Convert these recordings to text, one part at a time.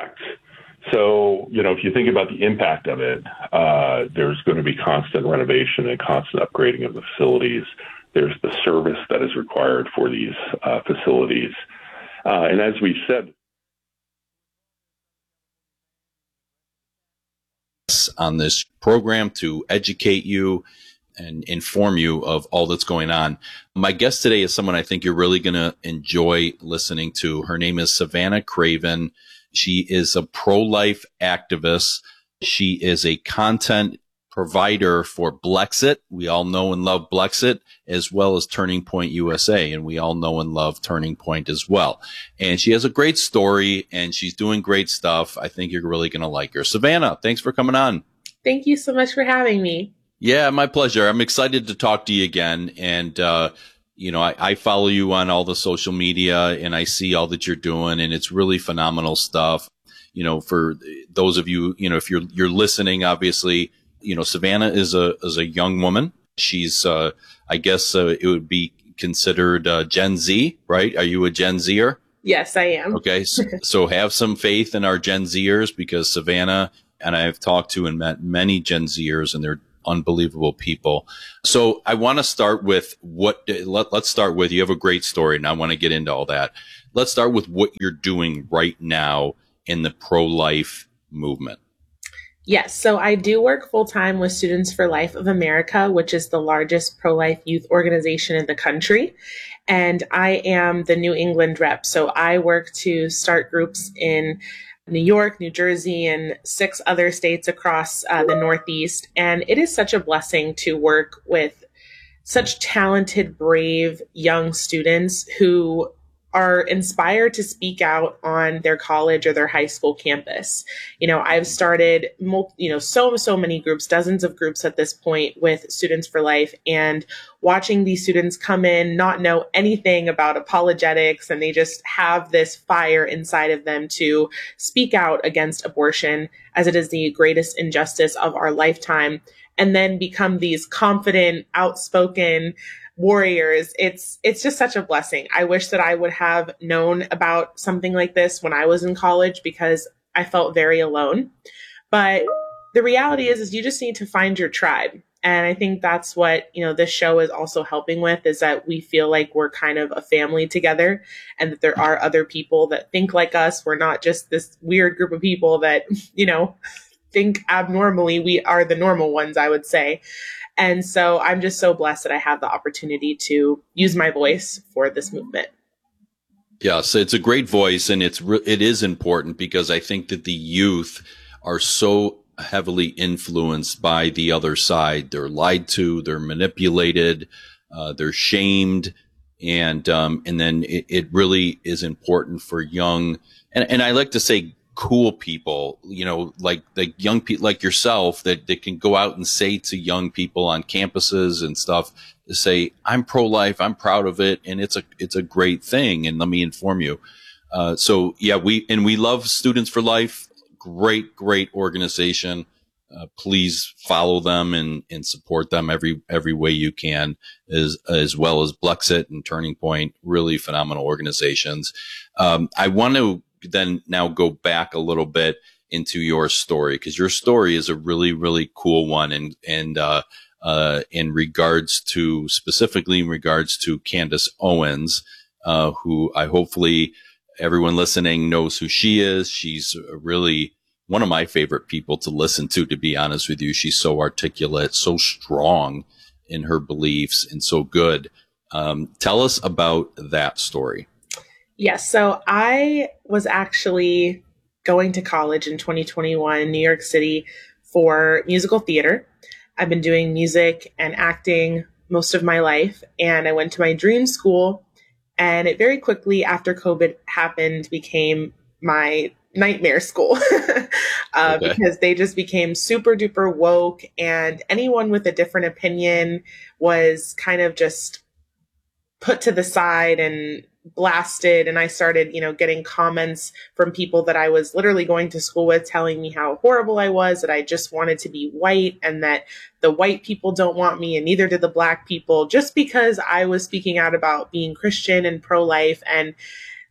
Correct. So, if you think about the impact of it, there's going to be constant renovation and constant upgrading of the facilities. There's the service that is required for these facilities. And as we said, on this program to educate you and inform you of all that's going on. My guest today is someone I think you're really going to enjoy listening to. Her name is Savannah Craven. She is a pro-life activist. She is a content provider for Blexit. We all know and love Blexit, as well as Turning Point USA, and we all know and love Turning Point as well. And she has a great story, and she's doing great stuff. I think you're really going to like her. Savannah, thanks for coming on. Thank you so much for having me. Yeah, my pleasure. I'm excited to talk to you again. And, I follow you on all the social media and I see all that you're doing, and it's really phenomenal stuff. For those of you, if you're listening, obviously, Savannah is a young woman. She's, I guess, it would be considered Gen Z, right? Are you a Gen Zer? Yes, I am. Okay. So have some faith in our Gen Zers, because Savannah and I have talked to and met many Gen Zers, and they're unbelievable people. So I want to start with let's start with, you have a great story, and I want to get into all that. Let's start with what you're doing right now in the pro-life movement. Yes. So I do work full-time with Students for Life of America, which is the largest pro-life youth organization in the country. And I am the New England rep. So I work to start groups in New York, New Jersey, and 6 other states across the Northeast. And it is such a blessing to work with such talented, brave young students who are inspired to speak out on their college or their high school campus. I've started, so many groups, dozens of groups at this point with Students for Life, and watching these students come in, not know anything about apologetics, and they just have this fire inside of them to speak out against abortion, as it is the greatest injustice of our lifetime, and then become these confident, outspoken warriors. It's just such a blessing. I wish that I would have known about something like this when I was in college, because I felt very alone. But the reality is you just need to find your tribe. And I think that's what, this show is also helping with, is that we feel like we're kind of a family together, and that there are other people that think like us. We're not just this weird group of people that, think abnormally. We are the normal ones, I would say. And so I'm just so blessed that I have the opportunity to use my voice for this movement. Yes, it's a great voice, and it is important, because I think that the youth are so heavily influenced by the other side. They're lied to, they're manipulated, they're shamed, and then it really is important for young, and I like to say cool people, like the young people like yourself, that can go out and say to young people on campuses and stuff, to say, I'm pro-life, I'm proud of it, and it's a great thing. And let me inform you. So yeah, we love Students for Life. Great organization. Please follow them and support them every way you can, as well as Blexit and Turning Point. Really phenomenal organizations. I want to then now go back a little bit into your story, because your story is a really, really cool one. And specifically in regards to Candace Owens, who hopefully everyone listening knows who she is. She's really one of my favorite people to listen to be honest with you. She's so articulate, so strong in her beliefs, and so good. Tell us about that story. Yes. So I was actually going to college in 2021 in New York City for musical theater. I've been doing music and acting most of my life, and I went to my dream school, and it very quickly, after COVID happened, became my nightmare school because they just became super duper woke, and anyone with a different opinion was kind of just put to the side and blasted. And I started, getting comments from people that I was literally going to school with, telling me how horrible I was, that I just wanted to be white, and that the white people don't want me, and neither did the black people, just because I was speaking out about being Christian and pro-life. And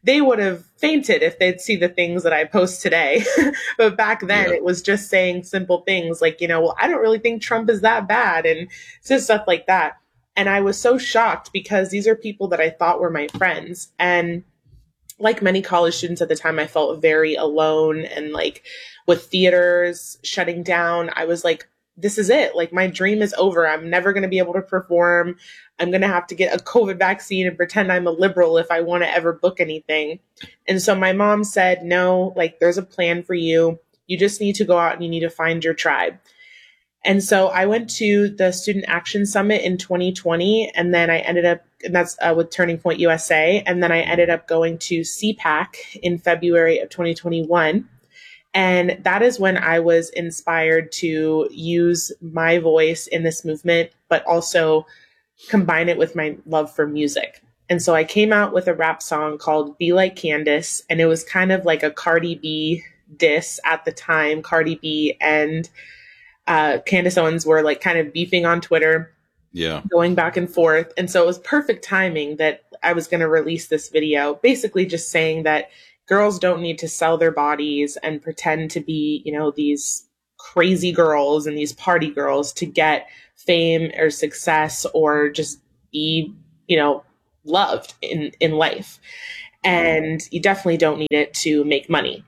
they would have fainted if they'd see the things that I post today. But back then it was just saying simple things like, well, I don't really think Trump is that bad. And just stuff like that. And I was so shocked because these are people that I thought were my friends. And like many college students at the time, I felt very alone. And like with theaters shutting down, I was like, this is it. Like my dream is over. I'm never going to be able to perform. I'm going to have to get a COVID vaccine and pretend I'm a liberal if I want to ever book anything. And so my mom said, no, like there's a plan for you. You just need to go out and you need to find your tribe. And so I went to the Student Action Summit in 2020, and then I ended up, and that's with Turning Point USA, and then I ended up going to CPAC in February of 2021. And that is when I was inspired to use my voice in this movement, but also combine it with my love for music. And so I came out with a rap song called Be Like Candace, and it was kind of like a Cardi B diss at the time. Cardi B and Candace Owens were like kind of beefing on Twitter, going back and forth. And so it was perfect timing that I was going to release this video, basically just saying that girls don't need to sell their bodies and pretend to be, these crazy girls and these party girls to get fame or success or just be, loved in life. And you definitely don't need it to make money.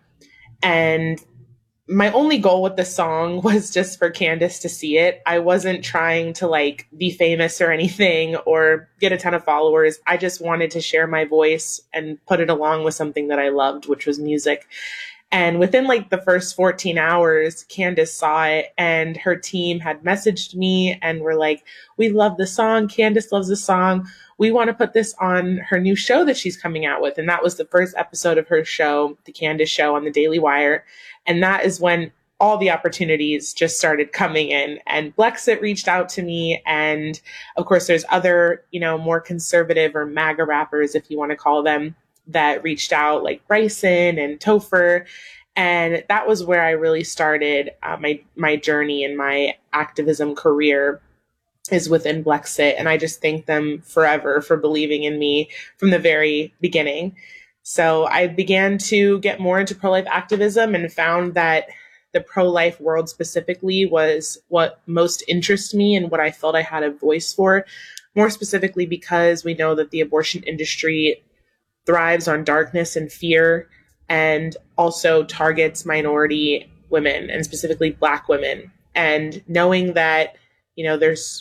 And my only goal with the song was just for Candace to see it. I wasn't trying to like be famous or anything or get a ton of followers. I just wanted to share my voice and put it along with something that I loved, which was music. And within like the first 14 hours, Candace saw it and her team had messaged me and were like, we love the song. Candace loves the song. We want to put this on her new show that she's coming out with. And that was the first episode of her show, The Candace Show on the Daily Wire. And that is when all the opportunities just started coming in, and Blexit reached out to me. And of course, there's other, more conservative or MAGA rappers, if you want to call them, that reached out, like Bryson and Topher. And that was where I really started my journey in my activism career, is within Blexit. And I just thank them forever for believing in me from the very beginning. So I began to get more into pro-life activism and found that the pro-life world specifically was what most interests me and what I felt I had a voice for, more specifically because we know that the abortion industry thrives on darkness and fear and also targets minority women and specifically Black women. And knowing that, there's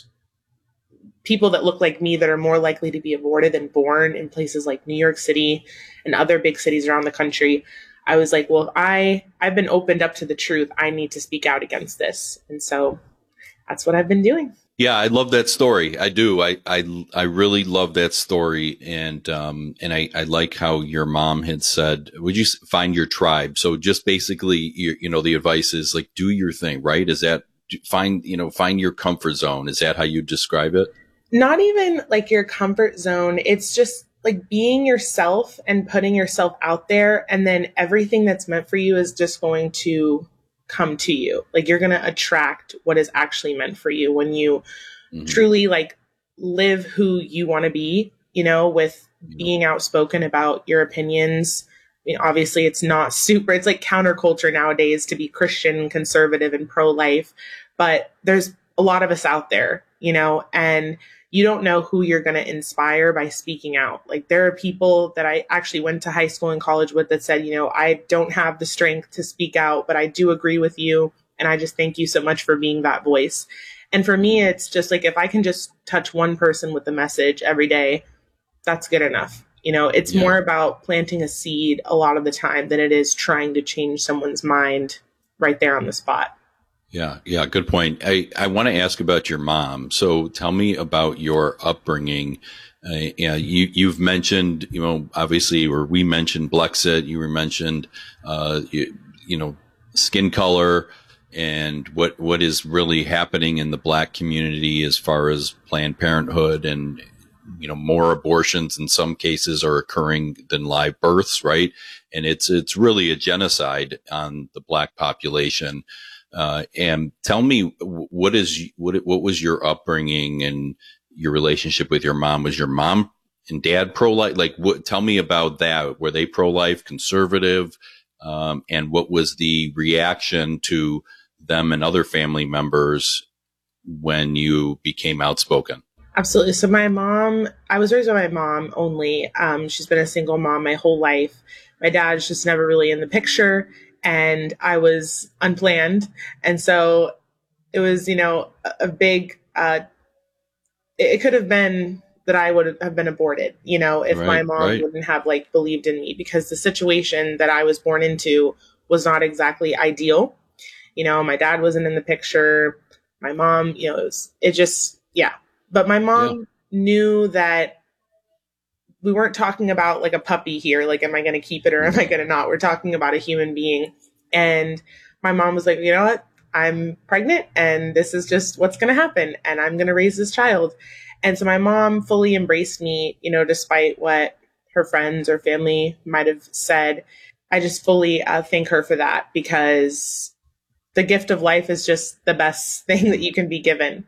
people that look like me that are more likely to be aborted than born in places like New York City and other big cities around the country, I was like, well, I've been opened up to the truth. I need to speak out against this. And so that's what I've been doing. Yeah, I love that story. I do. I really love that story. And I like how your mom had said, would you find your tribe? So just basically, the advice is like, do your thing, right? Is that find your comfort zone? Is that how you describe it? Not even like your comfort zone. It's just like being yourself and putting yourself out there. And then everything that's meant for you is just going to come to you. Like you're going to attract what is actually meant for you when you truly like live who you want to be, with being outspoken about your opinions. I mean, obviously it's like counterculture nowadays to be Christian, conservative, and pro-life, but there's a lot of us out there, and you don't know who you're going to inspire by speaking out. Like there are people that I actually went to high school and college with that said, I don't have the strength to speak out, but I do agree with you. And I just thank you so much for being that voice. And for me, it's just like, if I can just touch one person with the message every day, that's good enough. It's more about planting a seed a lot of the time than it is trying to change someone's mind right there on the spot. Yeah. Good point. I want to ask about your mom. So tell me about your upbringing. You've mentioned, obviously, or we mentioned Blexit. You were mentioned, skin color and what is really happening in the Black community as far as Planned Parenthood and, more abortions in some cases are occurring than live births, right? And it's really a genocide on the Black population. And tell me, what was your upbringing and your relationship with your mom? Was your mom and dad pro-life? Like, tell me about that. Were they pro-life, conservative? And what was the reaction to them and other family members when you became outspoken? Absolutely. So my mom, I was raised by my mom only. She's been a single mom my whole life. My dad's just never really in the picture, and I was unplanned. And so it was, a big, it could have been that I would have been aborted, if my mom wouldn't have believed in me, because the situation that I was born into was not exactly ideal. My dad wasn't in the picture. My mom, But my mom knew that we weren't talking about a puppy here. Am I going to keep it or am I going to not? We're talking about a human being. And my mom was like, you know what? I'm pregnant and this is just what's going to happen. And I'm going to raise this child. And so my mom fully embraced me, despite what her friends or family might have said. I just fully thank her for that, because the gift of life is just the best thing that you can be given.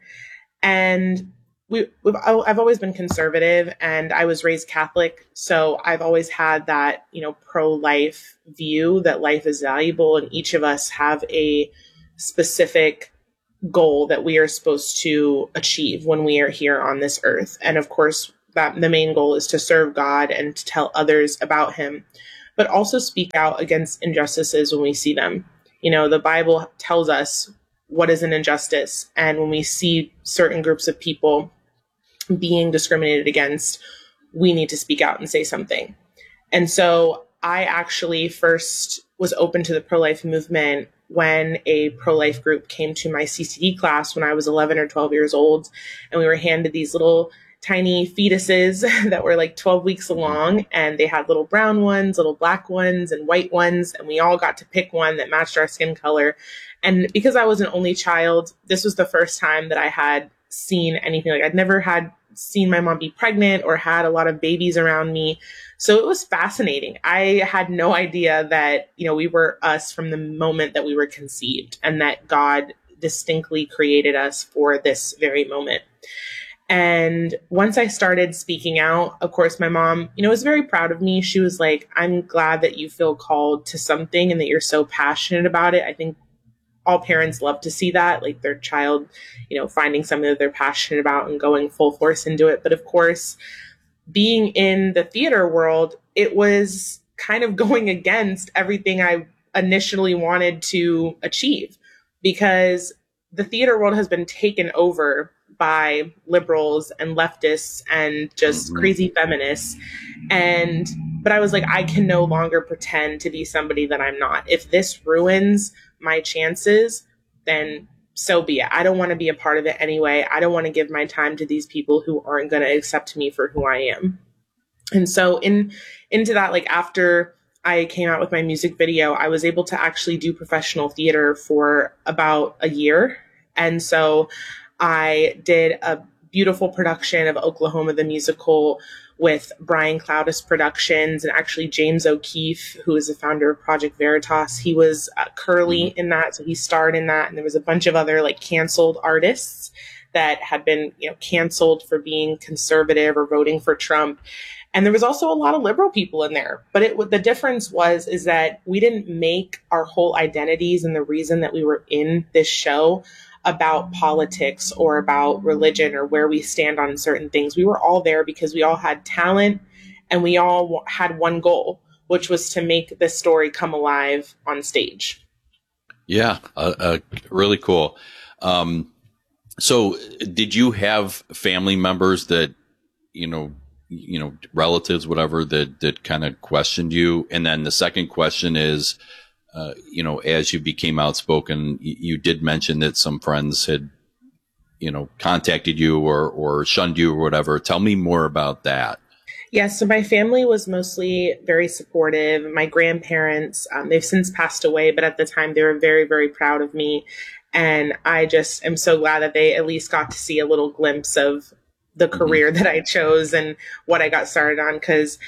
And I've always been conservative, and I was raised Catholic. So I've always had that, pro-life view that life is valuable, and each of us have a specific goal that we are supposed to achieve when we are here on this earth. And of course, that the main goal is to serve God and to tell others about him, but also speak out against injustices when we see them. The Bible tells us what is an injustice. And when we see certain groups of people being discriminated against, we need to speak out and say something. And so I actually first was open to the pro-life movement when a pro-life group came to my CCD class when I was 11 or 12 years old. And we were handed these little tiny fetuses that were 12 weeks along, and they had little brown ones, little black ones, and white ones. And we all got to pick one that matched our skin color. And because I was an only child, this was the first time that I had seen anything I'd never had seen my mom be pregnant or had a lot of babies around me. So it was fascinating. I had no idea that, we were us from the moment that we were conceived, and that God distinctly created us for this very moment. And once I started speaking out, of course, my mom, was very proud of me. She was like, I'm glad that you feel called to something and that you're so passionate about it. I think all parents love to see that, their child, finding something that they're passionate about and going full force into it. But of course, being in the theater world, it was kind of going against everything I initially wanted to achieve, because the theater world has been taken over by liberals and leftists and just crazy feminists. But I was like, I can no longer pretend to be somebody that I'm not. If this ruins my chances, then so be it. I don't want to be a part of it anyway. I don't want to give my time to these people who aren't going to accept me for who I am. And so into that, after I came out with my music video, I was able to actually do professional theater for about a year. And so I did a beautiful production of Oklahoma the Musical with Brian Cloudis Productions, and actually James O'Keefe, who is the founder of Project Veritas. He was Curly in that, so he starred in that. And there was a bunch of other canceled artists that had been canceled for being conservative or voting for Trump. And there was also a lot of liberal people in there. But the difference is that we didn't make our whole identities and the reason that we were in this show about politics or about religion or where we stand on certain things. We were all there because we all had talent and we all had one goal, which was to make this story come alive on stage. Yeah, really cool. So did you have family members that, relatives, whatever, that kind of questioned you? And then the second question is, as you became outspoken, you did mention that some friends had, contacted you or shunned you or whatever. Tell me more about that. Yeah, so my family was mostly very supportive. My grandparents, they've since passed away, but at the time they were very, very proud of me. And I just am so glad that they at least got to see a little glimpse of the career that I chose and what I got started on. Because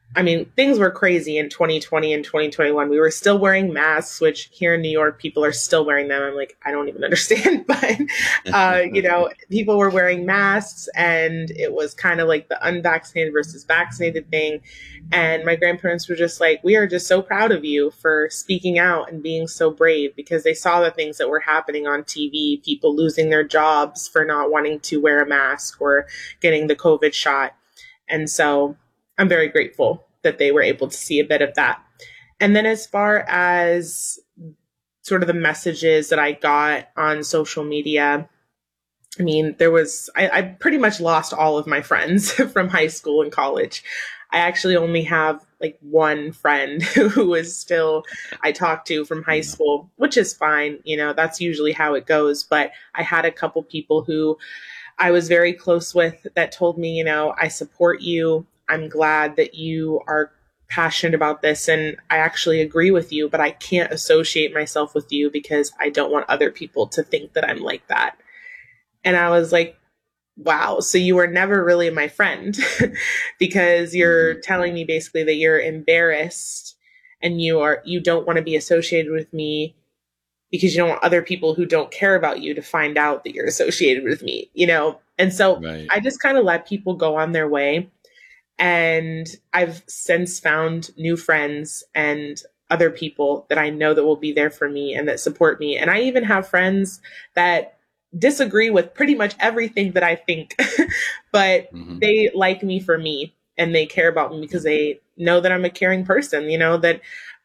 I mean, things were crazy in 2020 and 2021. We were still wearing masks, which here in New York, people are still wearing them. I'm like, I don't even understand. But, people were wearing masks, and it was kind of like the unvaccinated versus vaccinated thing. And my grandparents were just like, we are just so proud of you for speaking out and being so brave, because they saw the things that were happening on TV, people losing their jobs for not wanting to wear a mask or getting the COVID shot. And so I'm very grateful that they were able to see a bit of that. And then as far as sort of the messages that I got on social media, I mean, I pretty much lost all of my friends from high school and college. I actually only have like one friend who is still, I talk to from high school, which is fine. That's usually how it goes. But I had a couple people who I was very close with that told me, I support you. I'm glad that you are passionate about this, and I actually agree with you, but I can't associate myself with you because I don't want other people to think that I'm like that. And I was like, wow, so you were never really my friend because you're telling me basically that you're embarrassed and you don't want to be associated with me because you don't want other people who don't care about you to find out that you're associated with me, And so right. I just kind of let people go on their way. And I've since found new friends and other people that I know that will be there for me and that support me. And I even have friends that disagree with pretty much everything that I think, but they like me for me, and they care about me because they know that I'm a caring person, that